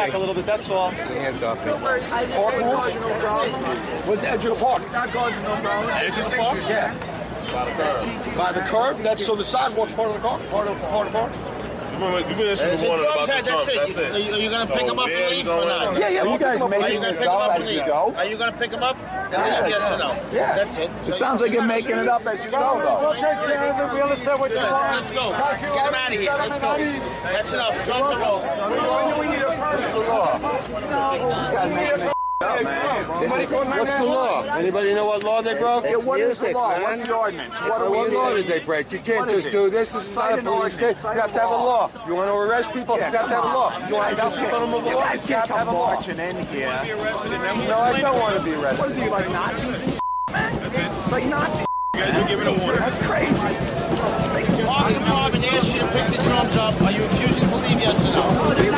back a little bit, that's all. Hands off me. Where's the edge of the park? Edge of the park? Yeah. By the curb? That's so the sidewalk's part of the car? Part of the park? Remember, you've been asking the water about the drums, that's it. Are you going to pick them up and leave or not? Yeah, you guys Are you making going to this pick them up up and as you leave? go? Are you going to pick them up and leave, yes or no? Yeah. That's it. It sounds like you're making it up as you go, though. We'll take care of it. We understand what you want. Let's go. Get them out of here. Let's go. That's enough. Drums are over. We need a What's the law? Anybody know what law they broke? Yeah, what is the Music, law? man. What's the ordinance? What law did they break? You can't just do this. This is not a police state. You have to have a law. You want to arrest people? You have to have a law. You want to tell people to move along? You guys can't come marching in here. No, I don't want to be arrested. What is he, like Nazis? It's like Nazis. That's crazy. Parks Department asked you to pick the drums up. Are you refusing to leave, yes or no?